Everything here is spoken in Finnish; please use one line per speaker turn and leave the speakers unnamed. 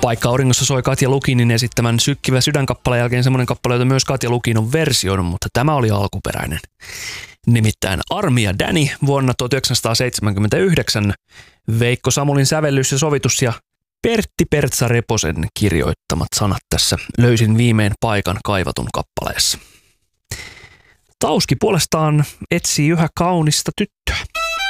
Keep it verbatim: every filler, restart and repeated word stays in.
Paikka auringossa soi Katja Lukinin esittämän Sykkivä sydänkappaleen jälkeen semmoinen kappale, jota myös Katja Lukin on versioinut, mutta tämä oli alkuperäinen. Nimittäin Armi ja Danny vuonna tuhatyhdeksänsataaseitsemänkymmentäyhdeksän, Veikko Samulin sävellys ja sovitus ja Pertti Pertsa-Reposen kirjoittamat sanat tässä löysin viimein paikan kaivatun kappaleessa. Tauski puolestaan etsii yhä kaunista tyttöä.